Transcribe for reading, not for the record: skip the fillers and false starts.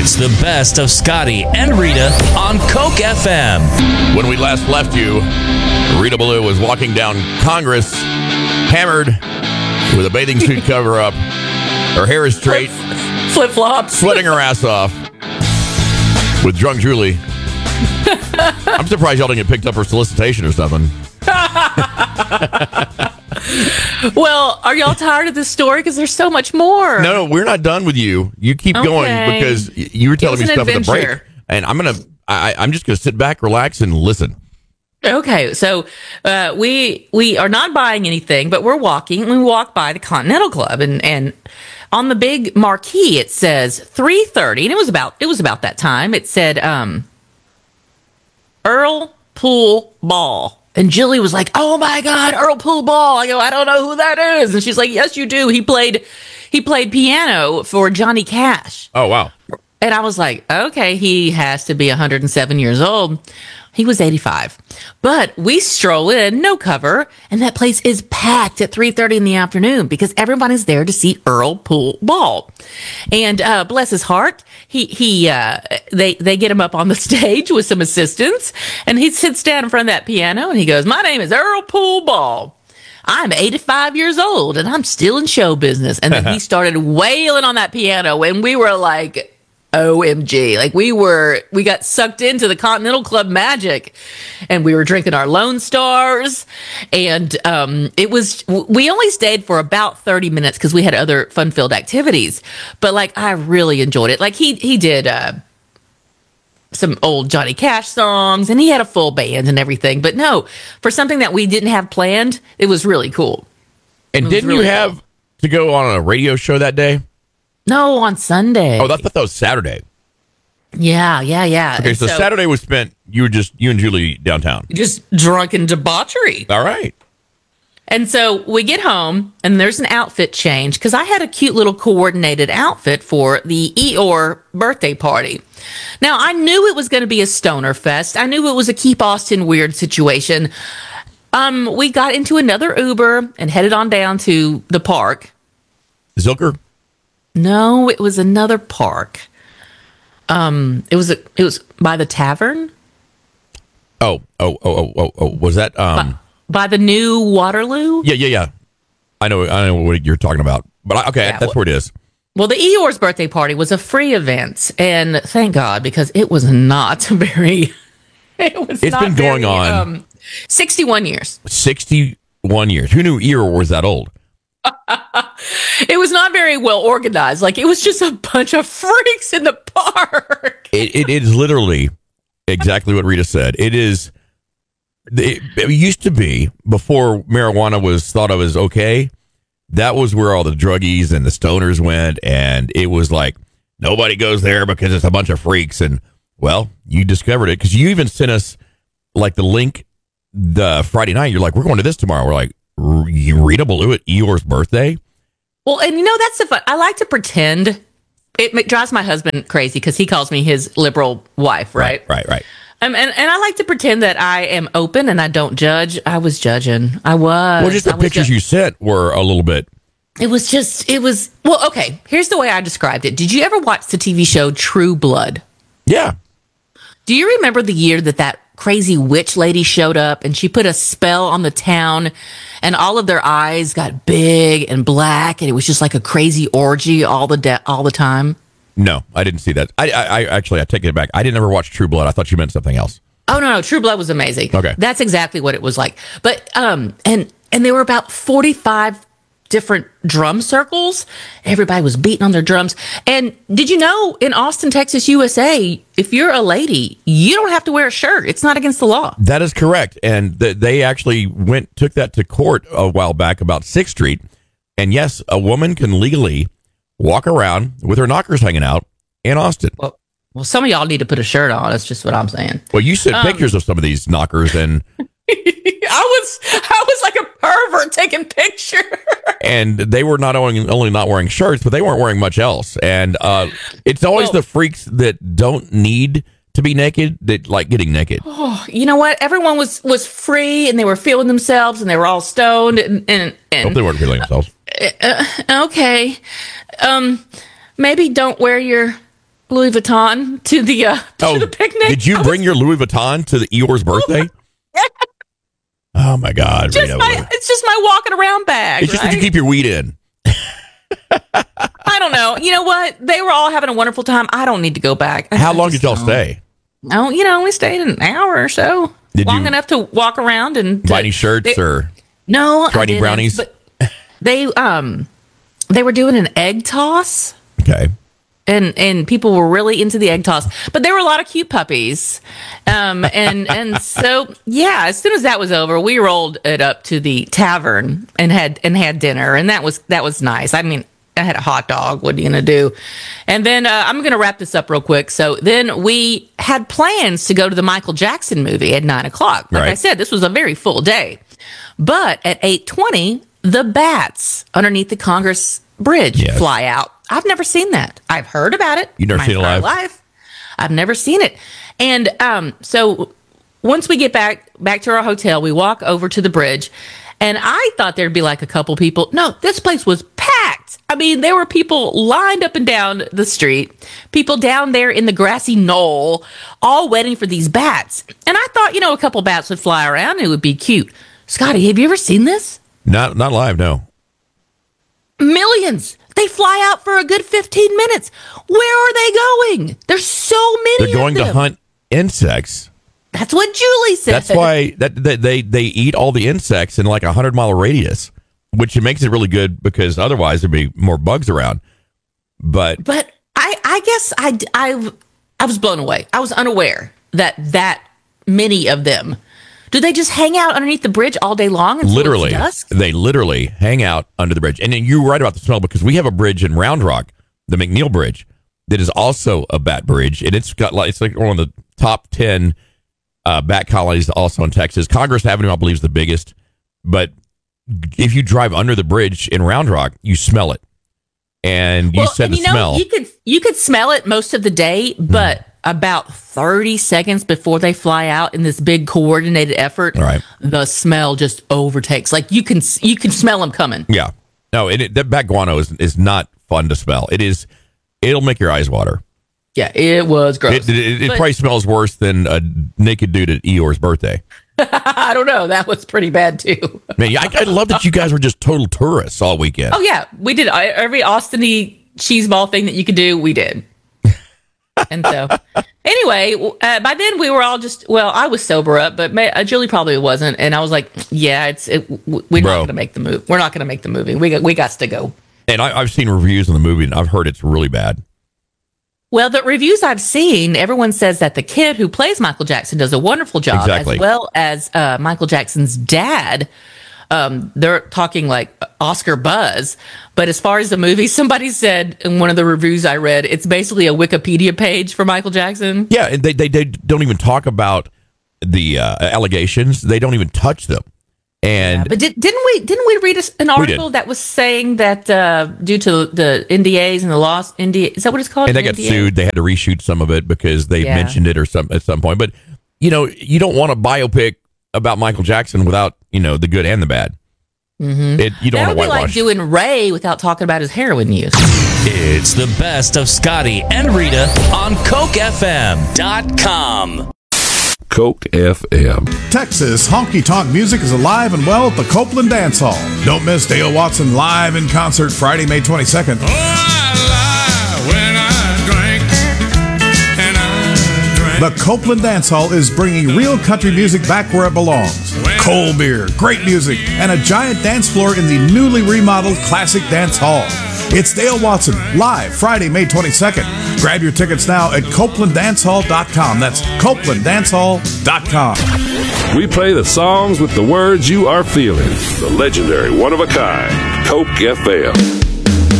It's the best of Scotty and Rita on Coke FM. When we last left you, Rita Ballou was walking down Congress, hammered, with a bathing suit cover up. Her hair is straight. Flip-flops. Sweating her ass off. With drunk Julie. I'm surprised y'all didn't get picked up for solicitation or something. Well, are y'all tired of this story? Because there's so much more. No, we're not done with you. You keep going because you were telling me stuff at the break. And I'm just going to sit back, relax, and listen. Okay, so we are not buying anything, but we're walking. We walk by the Continental Club, and on the big marquee it says 3:30, and it was about that time. It said Earl Pool Ball. And Jilly was like, "Oh my God, Earl Pool Ball." I go, "I don't know who that is." And she's like, "Yes, you do. He played piano for Johnny Cash." Oh, wow. And I was like, okay, he has to be 107 years old. He was 85. But we stroll in, no cover, and that place is packed at 3:30 in the afternoon because everybody's there to see Earl Pool Ball. And bless his heart, they get him up on the stage with some assistants, and he sits down in front of that piano and he goes, "My name is Earl Pool Ball. I'm 85 years old and I'm still in show business." And then he started wailing on that piano, and we were like, OMG. Like we got sucked into the Continental Club magic, and we were drinking our Lone Stars, and we only stayed for about 30 minutes because we had other fun-filled activities, but like I really enjoyed it. Like he did some old Johnny Cash songs, and he had a full band and everything, but no, for something that we didn't have planned, it was really cool. And didn't really you have to go on a radio show that day? No, on Sunday. Oh, I thought that was Saturday. Yeah. Okay, so Saturday was spent, you and Julie downtown. Just drunken debauchery. All right. And so we get home, and there's an outfit change, because I had a cute little coordinated outfit for the Eeyore birthday party. Now, I knew it was going to be a stoner fest. I knew it was a Keep Austin weird situation. We got into another Uber and headed on down to the park. Zilker? No, it was another park. It was by the tavern. Oh! Was that by the new Waterloo? Yeah. I know what you're talking about. But that's where it is. Well, the Eeyore's birthday party was a free event, and thank God, because it was not very. It's been going on 61 years. 61 years. Who knew Eeyore was that old? It was not very well organized. Like, it was just a bunch of freaks in the park. It is literally exactly what Rita said. It is. It used to be, before marijuana was thought of as okay, that was where all the druggies and the stoners went, and it was like, nobody goes there because it's a bunch of freaks. And, well, you discovered it, because you even sent us, like, the link the Friday night. You're like, we're going to this tomorrow. We're like, Rita Ballou at Eeyore's birthday? Well, and that's the fun. I like to pretend. It drives my husband crazy because he calls me his liberal wife, right? Right. And I like to pretend that I am open and I don't judge. I was judging. I was. Well, just the pictures you sent were a little bit. Well, okay. Here's the way I described it. Did you ever watch the TV show True Blood? Yeah. Do you remember the year that crazy witch lady showed up and she put a spell on the town and all of their eyes got big and black and it was just like a crazy orgy all the time? No, I didn't see that. I actually take it back. I didn't ever watch True Blood. I thought you meant something else. Oh, no. True Blood was amazing. Okay. That's exactly what it was like. But, and there were about 45 different drum circles. Everybody was beating on their drums. And did you know, in Austin, Texas, USA, if you're a lady, you don't have to wear a shirt. It's not against the law. That is correct. And they actually took that to court a while back about 6th Street. And yes, a woman can legally walk around with her knockers hanging out in Austin. Well, some of y'all need to put a shirt on. That's just what I'm saying. Well, you sent pictures of some of these knockers, and I was like a pervert taking pictures. And they were not only not wearing shirts, but they weren't wearing much else. And it's always the freaks that don't need to be naked that like getting naked. Oh, you know what? Everyone was free, and they were feeling themselves, and they were all stoned, and hope they weren't feeling themselves. Okay. Maybe don't wear your Louis Vuitton to the picnic. Did you bring your Louis Vuitton to the Eeyore's birthday? Oh my God! It's just my walking around bag. It's just that you keep your weed in. I don't know. You know what? They were all having a wonderful time. I don't need to go back. How long did y'all stay? Oh, we stayed an hour or so. Long enough to walk around and buy any shirts or no, try any brownies. But they were doing an egg toss. Okay. And people were really into the egg toss, but there were a lot of cute puppies, and so yeah. As soon as that was over, we rolled it up to the tavern and had dinner, and that was nice. I mean, I had a hot dog. What are you gonna do? And then I'm gonna wrap this up real quick. So then we had plans to go to the Michael Jackson movie at 9:00. Like I said, this was a very full day, but at 8:20, the bats underneath the Congress Bridge fly out. I've never seen that. I've heard about it. You've never seen it live? I've never seen it. And so once we get back to our hotel, we walk over to the bridge, and I thought there'd be like a couple people. No, this place was packed. I mean, there were people lined up and down the street, people down there in the grassy knoll, all waiting for these bats. And I thought, a couple bats would fly around and it would be cute. Scotty, have you ever seen this? Not live, no. Millions. They fly out for a good 15 minutes. Where are they going? There's so many. They're going to hunt insects. That's what Julie said. That's why they eat all the insects in like a 100-mile radius, which makes it really good because otherwise there'd be more bugs around. But I guess I was blown away. I was unaware that many of them. Do they just hang out underneath the bridge all day long? Literally, they literally hang out under the bridge. And then you're right about the smell because we have a bridge in Round Rock, the McNeil Bridge, that is also a bat bridge, and it's like one of the top 10 bat colonies also in Texas. Congress Avenue, I believe, is the biggest. But if you drive under the bridge in Round Rock, you smell it, and you said the smell. You could smell it most of the day, but about 30 seconds before they fly out in this big coordinated effort, the smell just overtakes. Like you can smell them coming. Yeah, no, that bat guano is not fun to smell. It'll make your eyes water. Yeah, it was gross. It probably smells worse than a naked dude at Eeyore's birthday. I don't know. That was pretty bad too. Man, I love that you guys were just total tourists all weekend. Oh yeah, we did every Austin-y cheese ball thing that you could do. We did. And so, anyway, by then we were all I was sober up, but Julie probably wasn't. And I was like, yeah, we're not going to make the move. We're not going to make the movie. We got to go. And I've seen reviews on the movie, and I've heard it's really bad. Well, the reviews I've seen, everyone says that the kid who plays Michael Jackson does a wonderful job, as well as Michael Jackson's dad. They're talking like Oscar buzz. But as far as the movie, somebody said in one of the reviews I read, it's basically a Wikipedia page for Michael Jackson. Yeah, and they don't even talk about the allegations. They don't even touch them. And but didn't we read an article that was saying that due to the NDAs and the lost NDA, is that what it's called? And they got sued. They had to reshoot some of it because they mentioned it at some point. But you don't want a biopic about Michael Jackson without the good and the bad. Mm-hmm. You don't want to whitewash. That would be like doing Ray without talking about his heroin use. It's the best of Scotty and Rita on CokeFM.com. Coke FM. Texas honky-tonk music is alive and well at the Copeland Dance Hall. Don't miss Dale Watson live in concert Friday, May 22nd. Oh, I lie when I drink, and I drink. The Copeland Dance Hall is bringing real country music back where it belongs. Cold beer, great music, and a giant dance floor in the newly remodeled Classic Dance Hall. It's Dale Watson, live Friday, May 22nd. Grab your tickets now at CopelandDanceHall.com. That's CopelandDanceHall.com. We play the songs with the words you are feeling. The legendary one-of-a-kind Coke FM.